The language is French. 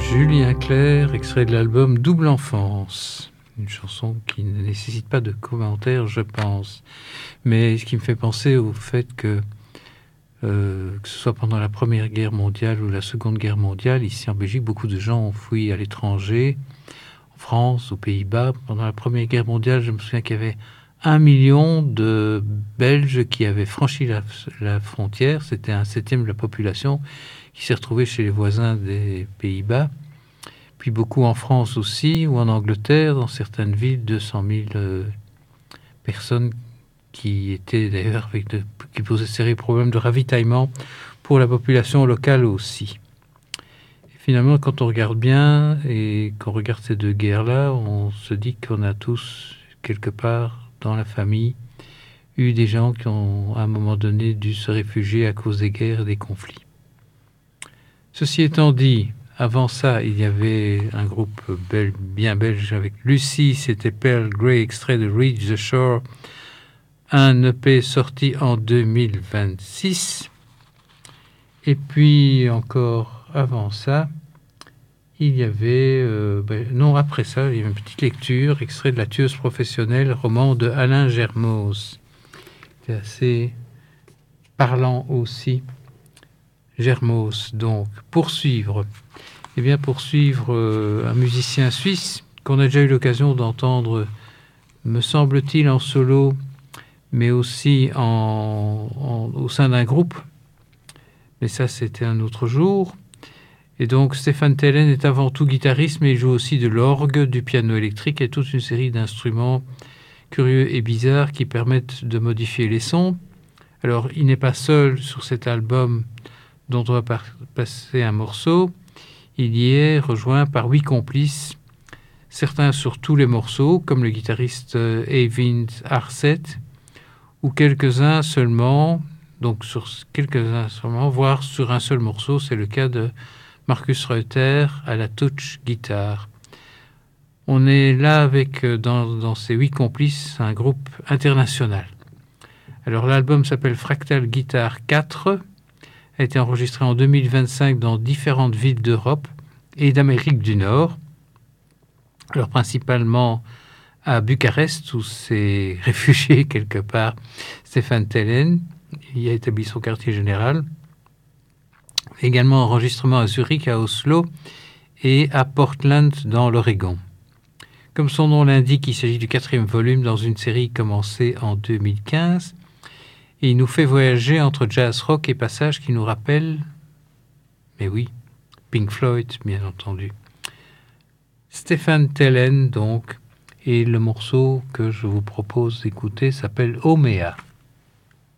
Julien Clerc, extrait de l'album Double Enfance. Une chanson qui ne nécessite pas de commentaires, je pense. Mais ce qui me fait penser au fait que ce soit pendant la Première Guerre mondiale ou la Seconde Guerre mondiale, ici en Belgique, beaucoup de gens ont fui à l'étranger, en France, aux Pays-Bas. Pendant la Première Guerre mondiale, je me souviens qu'il y avait 1 million de Belges qui avaient franchi la frontière. C'était 1/7 de la population qui s'est retrouvée chez les voisins des Pays-Bas. Puis beaucoup en France aussi, ou en Angleterre, dans certaines villes, 200 000 personnes qui étaient d'ailleurs qui posaient de sérieux problèmes de ravitaillement pour la population locale aussi. Et finalement, quand on regarde bien et qu'on regarde ces deux guerres-là, on se dit qu'on a tous, quelque part, dans la famille, eu des gens qui ont, à un moment donné, dû se réfugier à cause des guerres et des conflits. Ceci étant dit, avant ça, il y avait un groupe bien belge avec Lucie, c'était Pearl Grey, extrait de Reach the Shore, un EP sorti en 2026. Et puis encore avant ça, il y avait... après ça, il y avait une petite lecture, extrait de La Tueuse professionnelle, roman de Alain Germos. C'est assez parlant aussi. Germos, donc, poursuivre un musicien suisse qu'on a déjà eu l'occasion d'entendre, me semble-t-il, en solo, mais aussi au sein d'un groupe. Mais ça, c'était un autre jour. Et donc, Stéphane Tellen est avant tout guitariste, mais il joue aussi de l'orgue, du piano électrique et toute une série d'instruments curieux et bizarres qui permettent de modifier les sons. Alors, il n'est pas seul sur cet album dont on va passer un morceau. Il y est rejoint par 8 complices, certains sur tous les morceaux, comme le guitariste Eivind Arset, ou quelques-uns seulement, voire sur un seul morceau. C'est le cas de Marcus Reuter à la touch guitare. On est là avec, dans ces 8 complices, un groupe international. Alors l'album s'appelle Fractal Guitar 4, a été enregistré en 2025 dans différentes villes d'Europe et d'Amérique du Nord. Alors principalement à Bucarest, où s'est réfugié quelque part Stéphane Tellen. Il a établi son quartier général. Également enregistrement à Zurich, à Oslo et à Portland dans l'Oregon. Comme son nom l'indique, il s'agit du 4e volume dans une série commencée en 2015. Et il nous fait voyager entre jazz rock et passages qui nous rappellent, mais oui, Pink Floyd, bien entendu. Stéphane Tellen, donc, et le morceau que je vous propose d'écouter s'appelle Omea.